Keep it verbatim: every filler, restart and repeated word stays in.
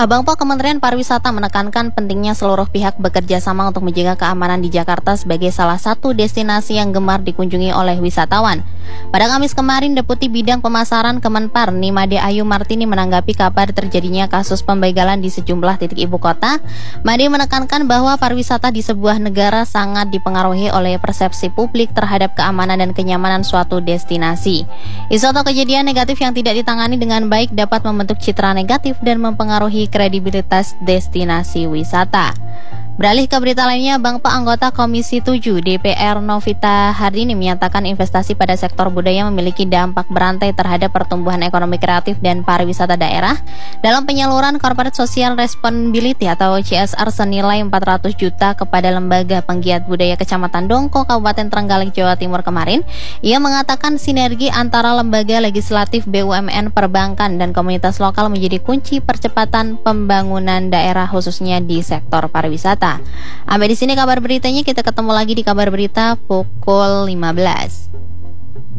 Abang Po Kementerian Pariwisata menekankan pentingnya seluruh pihak bekerja sama untuk menjaga keamanan di Jakarta sebagai salah satu destinasi yang gemar dikunjungi oleh wisatawan. Pada Kamis kemarin, Deputi Bidang Pemasaran Kemenpar Nimade Ayu Martini menanggapi kabar terjadinya kasus pembegalan di sejumlah titik ibu kota. Made menekankan bahwa pariwisata di sebuah negara sangat dipengaruhi oleh persepsi publik terhadap keamanan dan kenyamanan suatu destinasi. Isu atau kejadian negatif yang tidak ditangani dengan baik dapat membentuk citra negatif dan mempengaruhi kredibilitas destinasi wisata. Beralih ke berita lainnya, Bang Po anggota Komisi tujuh D P R Novita Hardini menyatakan investasi pada sektor budaya memiliki dampak berantai terhadap pertumbuhan ekonomi kreatif dan pariwisata daerah. Dalam penyaluran Corporate Social Responsibility atau C S R senilai empat ratus juta kepada Lembaga Penggiat Budaya Kecamatan Dongko, Kabupaten Trenggalek, Jawa Timur kemarin, ia mengatakan sinergi antara lembaga legislatif, B U M N, perbankan, dan komunitas lokal menjadi kunci percepatan pembangunan daerah khususnya di sektor pariwisata. Sampai di sini kabar beritanya, kita ketemu lagi di kabar berita pukul lima belas.